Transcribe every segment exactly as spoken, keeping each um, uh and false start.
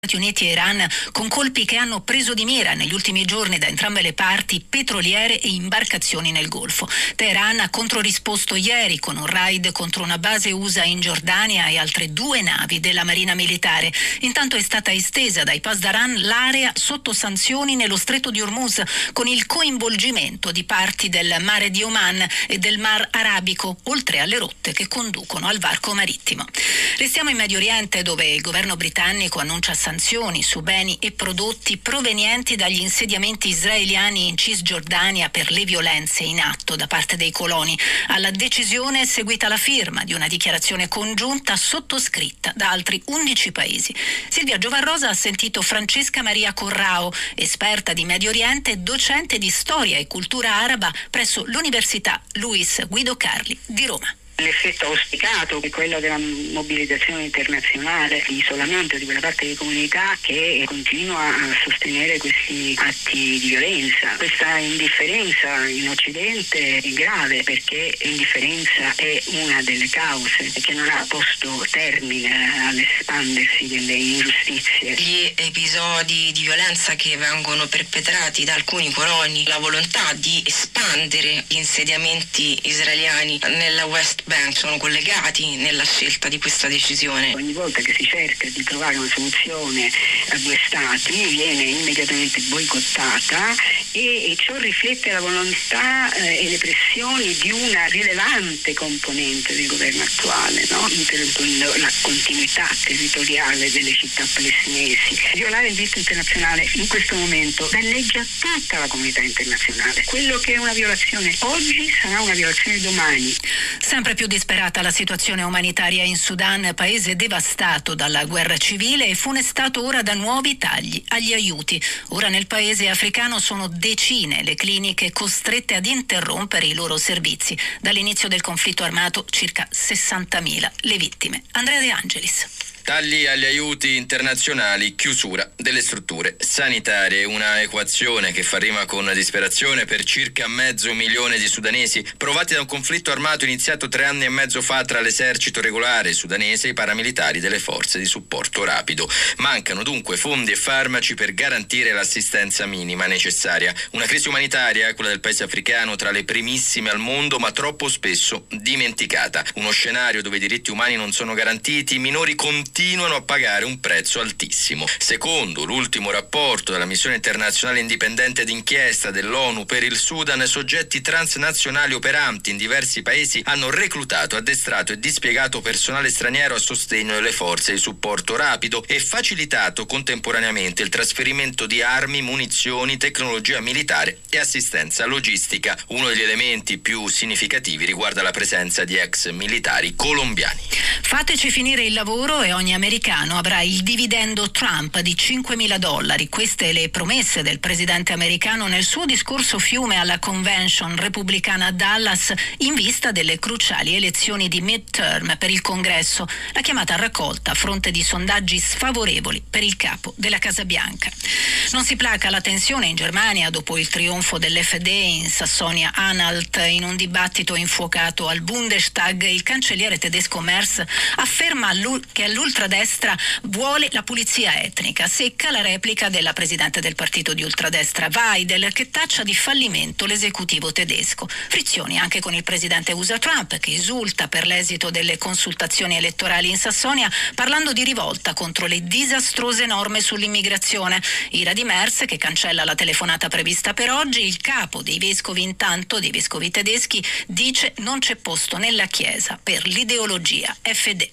Stati Uniti e Iran con colpi che hanno preso di mira negli ultimi giorni da entrambe le parti petroliere e imbarcazioni nel Golfo. Teheran ha controrisposto ieri con un raid contro una base U S A in Giordania e altre due navi della Marina Militare. Intanto è stata estesa dai Pasdaran l'area sotto sanzioni nello Stretto di Hormuz con il coinvolgimento di parti del Mare di Oman e del Mar Arabico, oltre alle rotte che conducono al varco marittimo. Restiamo in Medio Oriente, dove il governo britannico annuncia sanzioni su beni e prodotti provenienti dagli insediamenti israeliani in Cisgiordania per le violenze in atto da parte dei coloni. Alla decisione è seguita la firma di una dichiarazione congiunta sottoscritta da altri undici paesi. Silvia Giovarrosa ha sentito Francesca Maria Corrao, esperta di Medio Oriente e docente di storia e cultura araba presso l'Università Luis Guido Carli di Roma. L'effetto auspicato è quello della mobilitazione internazionale, l'isolamento di quella parte di comunità che continua a sostenere questi atti di violenza. Questa indifferenza in Occidente è grave, perché l'indifferenza è una delle cause che non ha posto termine all'espandersi delle ingiustizie. Gli episodi di violenza che vengono perpetrati da alcuni coloni, la volontà di espandere gli insediamenti israeliani nella West Bank sono collegati nella scelta di questa decisione. Ogni volta che si cerca di trovare una soluzione a due stati viene immediatamente boicottata e, e ciò riflette la volontà eh, e le pressioni di una rilevante componente del governo attuale, no? La continuità territoriale delle città palestinesi. Violare il diritto internazionale in questo momento danneggia tutta la comunità internazionale. Quello che è una violazione oggi sarà una violazione domani. Sempre più disperata la situazione umanitaria in Sudan, paese devastato dalla guerra civile e funestato ora da nuovi tagli agli aiuti. Ora nel paese africano sono decine le cliniche costrette ad interrompere i loro servizi. Dall'inizio del conflitto armato circa sessantamila le vittime. Andrea De Angelis. Tagli agli aiuti internazionali, chiusura delle strutture sanitarie, una equazione che fa rima con disperazione per circa mezzo milione di sudanesi provati da un conflitto armato iniziato tre anni e mezzo fa tra l'esercito regolare sudanese e i paramilitari delle forze di supporto rapido. Mancano dunque fondi e farmaci per garantire l'assistenza minima necessaria. Una crisi umanitaria, quella del paese africano, tra le primissime al mondo, ma troppo spesso dimenticata. Uno scenario dove i diritti umani non sono garantiti, i minori continuano continuano a pagare un prezzo altissimo. Secondo l'ultimo rapporto della missione internazionale indipendente d'inchiesta dell'ONU per il Sudan, soggetti transnazionali operanti in diversi paesi hanno reclutato, addestrato e dispiegato personale straniero a sostegno delle forze di supporto rapido e facilitato contemporaneamente il trasferimento di armi, munizioni, tecnologia militare e assistenza logistica. Uno degli elementi più significativi riguarda la presenza di ex militari colombiani. Fateci finire il lavoro e ogni americano avrà il dividendo Trump di cinquemila dollari. Queste le promesse del presidente americano nel suo discorso fiume alla convention repubblicana a Dallas in vista delle cruciali elezioni di midterm per il Congresso, la chiamata a raccolta a fronte di sondaggi sfavorevoli per il capo della Casa Bianca. Non si placa la tensione in Germania dopo il trionfo dell'F D in Sassonia-Anhalt. In un dibattito infuocato al Bundestag, il cancelliere tedesco Merz afferma che all'ultradestra vuole la pulizia etnica. Secca la replica della presidente del partito di ultradestra Weidel, che taccia di fallimento l'esecutivo tedesco. Frizioni anche con il presidente U S A Trump, che esulta per l'esito delle consultazioni elettorali in Sassonia, parlando di rivolta contro le disastrose norme sull'immigrazione. Ira di Merz, che cancella la telefonata prevista per oggi. Il capo dei vescovi, intanto, dei vescovi tedeschi, dice non c'è posto nella Chiesa per l'ideologia F D.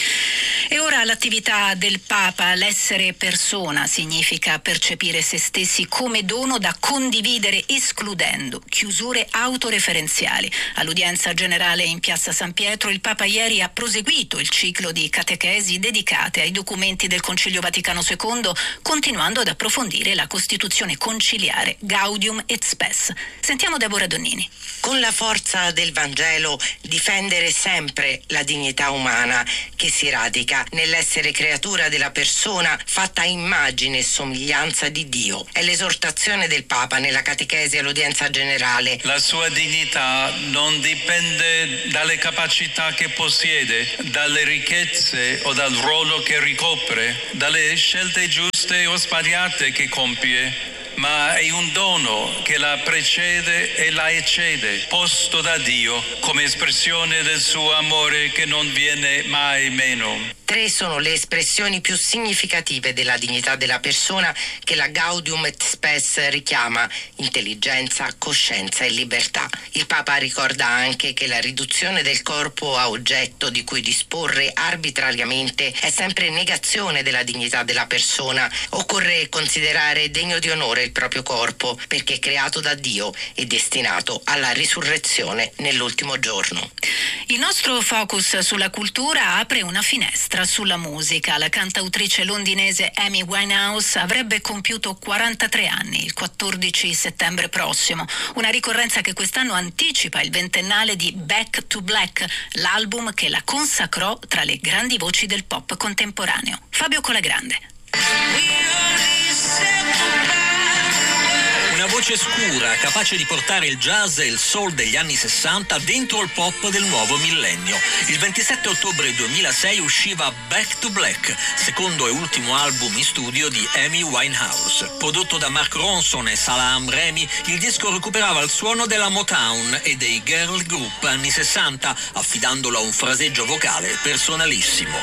E ora l'attività del Papa. L'essere persona significa percepire se stessi come dono da condividere escludendo chiusure autoreferenziali. All'udienza generale in Piazza San Pietro il Papa ieri ha proseguito il ciclo di catechesi dedicate ai documenti del Concilio Vaticano secondo, continuando ad approfondire la Costituzione conciliare Gaudium et Spes. Sentiamo Deborah Donnini. Con la forza del Vangelo difendere sempre la dignità umana che si radica risieda nell'essere creatura della persona fatta a immagine e somiglianza di Dio. È l'esortazione del Papa nella catechesi all'udienza generale. La sua dignità non dipende dalle capacità che possiede, dalle ricchezze o dal ruolo che ricopre, dalle scelte giuste o sbagliate che compie, ma è un dono che la precede e la eccede, posto da Dio come espressione del suo amore che non viene mai meno. Tre sono le espressioni più significative della dignità della persona che la Gaudium et Spes richiama: intelligenza, coscienza e libertà. Il Papa ricorda anche che la riduzione del corpo a oggetto di cui disporre arbitrariamente è sempre negazione della dignità della persona. Occorre considerare degno di onore il proprio corpo perché creato da Dio e destinato alla risurrezione nell'ultimo giorno. Il nostro focus sulla cultura apre una finestra sulla musica. La cantautrice londinese Amy Winehouse avrebbe compiuto quarantatré anni il quattordici settembre prossimo, una ricorrenza che quest'anno anticipa il ventennale di Back to Black, l'album che la consacrò tra le grandi voci del pop contemporaneo. Fabio Colagrande. Una voce scura, capace di portare il jazz e il soul degli anni sessanta dentro il pop del nuovo millennio. Il ventisette ottobre duemilasei usciva Back to Black, secondo e ultimo album in studio di Amy Winehouse. Prodotto da Mark Ronson e Salaam Remi, il disco recuperava il suono della Motown e dei girl group anni sessanta, affidandolo a un fraseggio vocale personalissimo.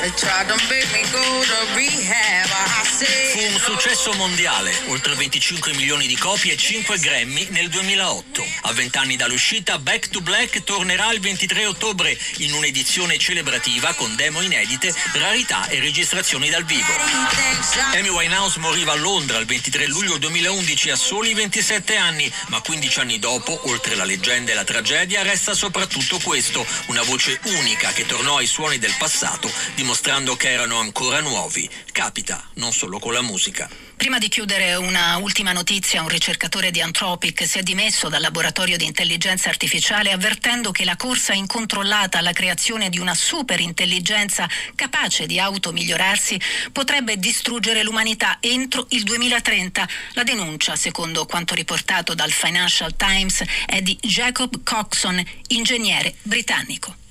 Fu un successo mondiale, oltre venticinque milioni di copie e cinque Grammy nel duemilaotto. A vent'anni dall'uscita, Back to Black tornerà il ventitré ottobre in un'edizione celebrativa con demo inedite, rarità e registrazioni dal vivo. Amy Winehouse moriva a Londra il ventitré luglio duemilaundici a soli ventisette anni, ma quindici anni dopo, oltre la leggenda e la tragedia, resta soprattutto questo, una voce unica che tornò ai suoni del passato, dimostrando che erano ancora nuovi. Capita, non solo con la musica. Prima di chiudere, una ultima notizia: un ricercatore di Anthropic si è dimesso dal laboratorio di intelligenza artificiale avvertendo che la corsa incontrollata alla creazione di una superintelligenza capace di automigliorarsi potrebbe distruggere l'umanità entro il duemilatrenta. La denuncia, secondo quanto riportato dal Financial Times, è di Jacob Coxon, ingegnere britannico.